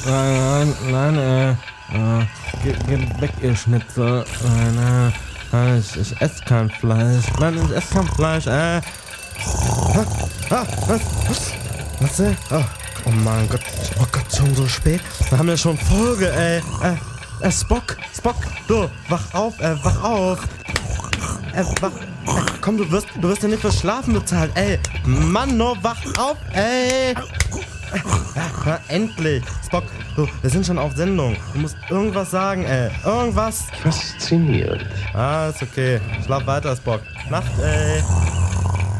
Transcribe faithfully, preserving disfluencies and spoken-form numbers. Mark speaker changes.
Speaker 1: Nein, nein, äh, äh, geh, geh weg, ihr Schnitzel. Nein, äh, ich, ich esse kein Fleisch. Nein, ich esse kein Fleisch, äh. Ah, ah, was? Was? Was, äh? Oh, oh mein Gott. Oh Gott, schon so spät. Wir haben ja schon Folge, ey. Äh, äh, Spock, Spock, du, wach auf, äh, wach auf. Äh, wach, äh, komm, du wirst, du wirst ja nicht für Schlafen bezahlt, ey. Mann, no, wach auf, ey. Na, endlich! Spock, du, wir sind schon auf Sendung. Du musst irgendwas sagen, ey. Irgendwas.
Speaker 2: Fasziniert.
Speaker 1: Ah, ist okay. Schlaf weiter, Spock. Nacht, ey.